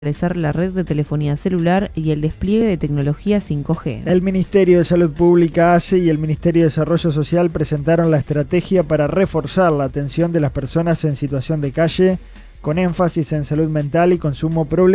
Realizar la red de telefonía celular y el despliegue de tecnología 5G. El Ministerio de Salud Pública, ACE, y el Ministerio de Desarrollo Social presentaron la estrategia para reforzar la atención de las personas en situación de calle, con énfasis en salud mental y consumo problemático.